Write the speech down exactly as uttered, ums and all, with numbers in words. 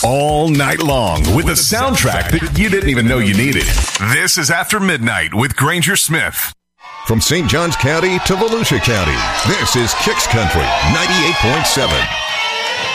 all night long with a soundtrack that you didn't even know you needed. This is After Midnight with Granger Smith. From Saint Johns County to Volusia County, this is Kicks Country ninety-eight point seven.